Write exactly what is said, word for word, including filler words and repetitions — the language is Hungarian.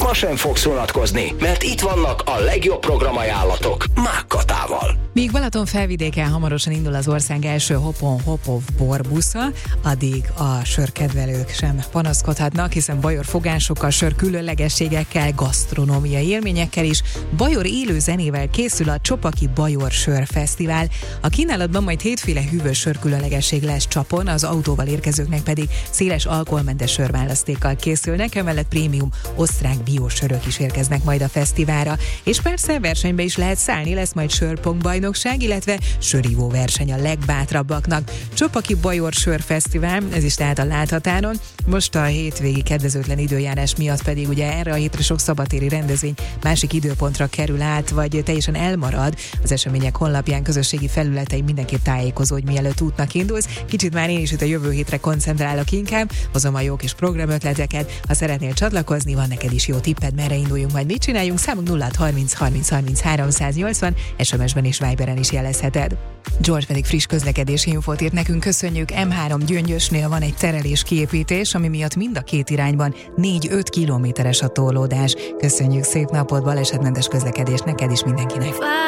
ma sem fogsz unatkozni, mert itt vannak a legjobb programajánlatok Mákkatával. Míg Balaton felvidéken hamarosan indul az ország első hopon-hopov borbusza, addig a sörkedvelők sem panaszkodhatnak, hiszen bajor fogásokkal, sör különlegességekkel, gasztronómiai élményekkel is, bajor élő zenével készül a Csopaki Bajor Sör Fesztivál. A kínálatban majd hétféle hűvös sör különlegesség lesz Csapon, az autóval érkezőknek pedig széles alkoholmentes sörválasztékkal készülnek, emellett prémium osztrák biosörök is érkeznek majd a fesztiválra. És persze versenybe is lehet szállni, lesz majd sörpong bajnokság, illetve sörívó verseny a legbátrabbaknak. Csopaki Bajor Sör Fesztivál, ez is tehát a láthatáron. Most a hétvégi kedvezőtlen időjárás miatt pedig ugye erre a hétre sok szabadtéri rendezvény másik időpontra kerül át, vagy teljesen elmarad. Az események honlapján, közösségi felületein mindenképp tájékozó, hogy mielőtt útnak indulsz. Kicsit már én is itt a jövő hétre koncentrálok inkább, hozom a jó kis programötleteket. Ha szeretnél csatlakozni, van neked is jó tipped, merre induljunk, majd mit csináljunk, számunk nulla harminc harminc harminc háromszáznyolcvan, es em es-ben és Viberen is jelezheted. George pedig friss közlekedési infót írt nekünk, köszönjük. em három Gyöngyösnél van egy terelés kiépítés, ami miatt mind a két irányban négy-öt kilométeres a torlódás. Köszönjük, szép napot, balesetmentes közlekedést neked is, mindenkinek.